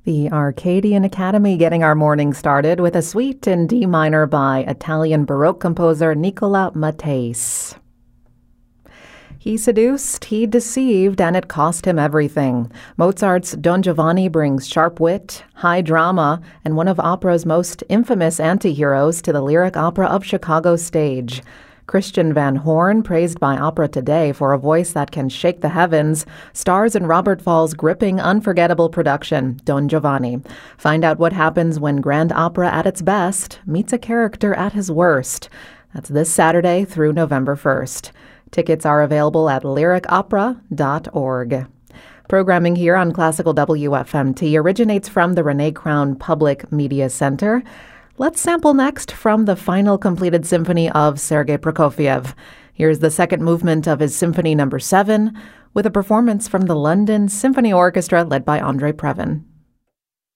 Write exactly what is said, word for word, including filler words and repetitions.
The Arcadian Academy getting our morning started with a suite in D minor by Italian Baroque composer Nicola Matteis. He seduced, he deceived, and it cost him everything. Mozart's Don Giovanni brings sharp wit, high drama, and one of opera's most infamous anti-heroes to the Lyric Opera of Chicago stage. Christian Van Horn, praised by Opera Today for a voice that can shake the heavens, stars in Robert Fall's gripping, unforgettable production, Don Giovanni. Find out what happens when grand opera at its best meets a character at his worst. That's this Saturday through November first. Tickets are available at lyric opera dot org. Programming here on Classical W F M T originates from the Renee Crown Public Media Center. Let's sample next from the final completed symphony of Sergei Prokofiev. Here's the second movement of his Symphony Number seven, with a performance from the London Symphony Orchestra led by Andre Previn.